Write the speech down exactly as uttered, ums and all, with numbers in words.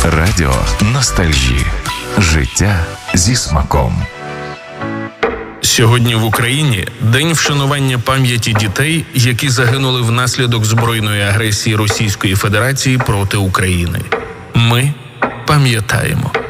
Радіо ностальжі. Життя зі смаком. Сьогодні в Україні день вшанування пам'яті дітей, які загинули внаслідок збройної агресії Російської Федерації проти України. Ми пам'ятаємо.